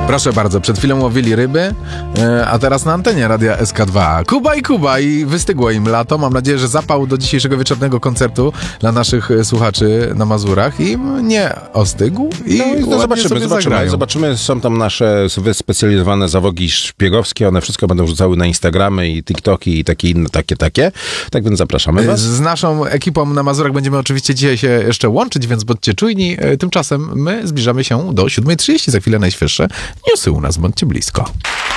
Proszę bardzo, przed chwilą łowili ryby, a teraz na antenie Radia SK2. Kuba i wystygło im lato. Mam nadzieję, że zapał do dzisiejszego wieczornego koncertu dla naszych słuchaczy na Mazurach im nie ostygł i zobaczymy. Są tam nasze wyspecjalizowane załogi szpiegowskie, one wszystko będą rzucały na Instagramy i TikToki i takie inne, takie. Tak więc zapraszamy was. Z naszą ekipą na Mazurach będziemy oczywiście dzisiaj się jeszcze łączyć, więc bądźcie czujni. Tymczasem my zbliżamy się do 7:30. Za chwilę najświeższe newsy u nas. Bądźcie blisko.